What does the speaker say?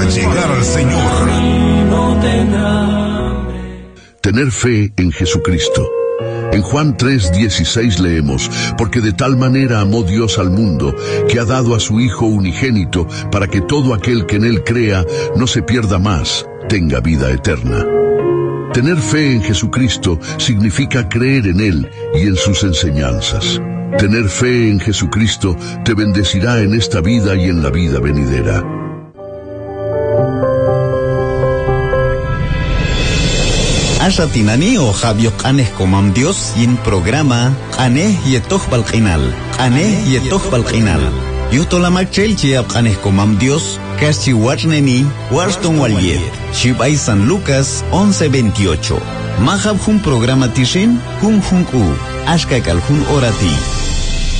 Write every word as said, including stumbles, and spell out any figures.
llegar al Señor. Tener fe en Jesucristo. En Juan tres dieciséis leemos: porque de tal manera amó Dios al mundo, que ha dado a su Hijo unigénito, para que todo aquel que en Él crea no se pierda más, tenga vida eterna. Tener fe en Jesucristo significa creer en Él y en sus enseñanzas. Tener fe en Jesucristo te bendecirá en esta vida y en la vida venidera. Ashatinani o Javier Aneh Comam Dios yin programa Aneh Yetoch Balqinal Aneh Yetoch Balqinal Yutola Machelchi Aneh Comam Dios Kashi Warneni Warston Walier Shibai San Lucas once veintiocho Mahab Hun programa Tishin Hun Hun U Ashka Kalhun Orati